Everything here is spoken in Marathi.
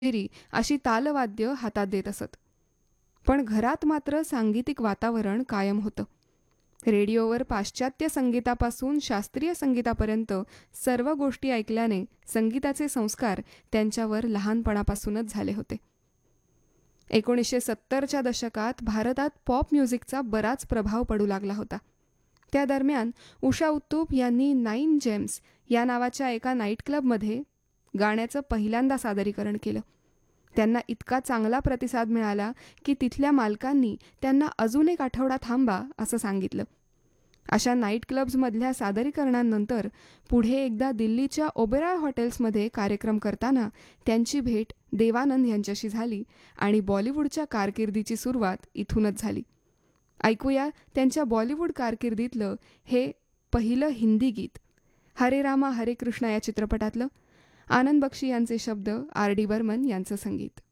दुहेरी अशी तालवाद्य हातात देत असत. पण घरात मात्र सांगीतिक वातावरण कायम होतं. रेडिओवर पाश्चात्य संगीतापासून शास्त्रीय संगीतापर्यंत सर्व गोष्टी ऐकल्याने संगीताचे संस्कार त्यांच्यावर लहानपणापासूनच झाले होते. 1970च्या दशकात भारतात पॉप म्युझिकचा बराच प्रभाव पडू लागला होता. त्या दरम्यान उषा उत्तुप यांनी 9 जेम्स या नावाच्या एका नाईट क्लबमध्ये गाण्याचं पहिल्यांदा सादरीकरण केलं. त्यांना इतका चांगला प्रतिसाद मिळाला की तिथल्या मालकांनी त्यांना अजून एक आठवडा थांबा असं सांगितलं. अशा नाईट क्लब्समधल्या सादरीकरणांनंतर पुढे एकदा दिल्लीच्या ओबेरॉय हॉटेल्समध्ये कार्यक्रम करताना त्यांची भेट देवानंद यांच्याशी झाली आणि बॉलिवूडच्या कारकिर्दीची सुरुवात इथूनच झाली. ऐकूया त्यांच्या बॉलिवूड कारकिर्दीतलं हे पहिलं हिंदी गीत, हरे रामा हरे कृष्णा या चित्रपटातलं. आनंद बक्षी यांचे शब्द, आर डी बर्मन यांचं संगीत.